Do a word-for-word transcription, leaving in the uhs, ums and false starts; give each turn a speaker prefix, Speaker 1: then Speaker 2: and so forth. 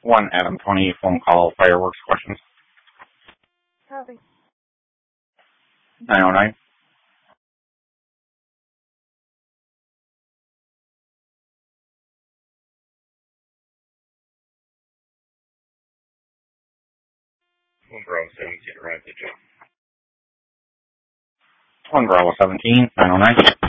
Speaker 1: one Adam twenty phone call fireworks questions.
Speaker 2: Copy.
Speaker 1: nine oh nine.
Speaker 3: One Bravo seventeen, arrived at Joe.
Speaker 1: one Bravo seventeen, nine oh nine.